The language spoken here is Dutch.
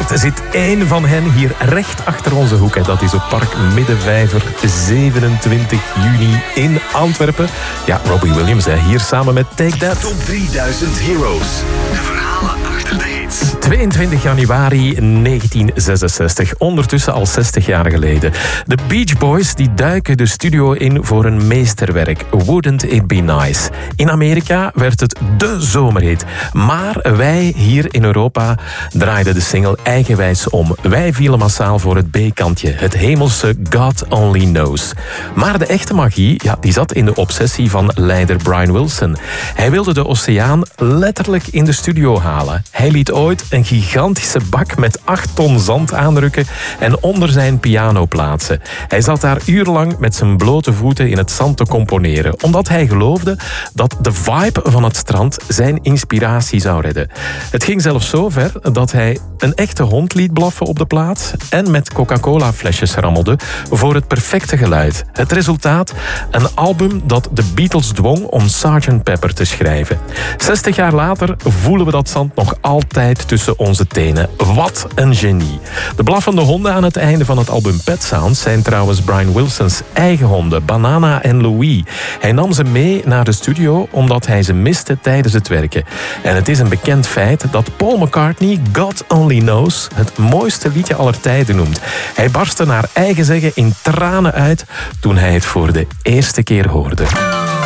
Uiteraard zit één van hen hier recht achter onze hoek. En dat is op Park Middenvijver, 27 juni in Antwerpen. Ja, Robbie Williams, hier samen met Take That. Top 3000 Heroes. De verhalen achter de hits. 22 januari 1966, ondertussen al 60 jaar geleden. De Beach Boys die duiken de studio in voor een meesterwerk, Wouldn't It Be Nice. In Amerika werd het de zomerhit. Maar wij hier in Europa draaiden de single eigenwijs om. Wij vielen massaal voor het B-kantje, het hemelse God Only Knows. Maar de echte magie, die zat in de obsessie van leider Brian Wilson. Hij wilde de oceaan letterlijk in de studio halen. Hij liet ooit een gigantische bak met 8 ton zand aanrukken en onder zijn piano plaatsen. Hij zat daar urenlang met zijn blote voeten in het zand te componeren, omdat hij geloofde dat de vibe van het strand zijn inspiratie zou redden. Het ging zelfs zo ver dat hij een echte hond liet blaffen op de plaats en met Coca-Cola-flesjes rammelde voor het perfecte geluid. Het resultaat? Een album dat de Beatles dwong om Sgt. Pepper te schrijven. 60 jaar later voelen we dat zand nog altijd tussen onze tenen. Wat een genie. De blaffende honden aan het einde van het album Pet Sounds zijn trouwens Brian Wilson's eigen honden, Banana en Louie. Hij nam ze mee naar de studio omdat hij ze miste tijdens het werken. En het is een bekend feit dat Paul McCartney God Only Knows het mooiste liedje aller tijden noemt. Hij barstte naar eigen zeggen in tranen uit toen hij het voor de eerste keer hoorde.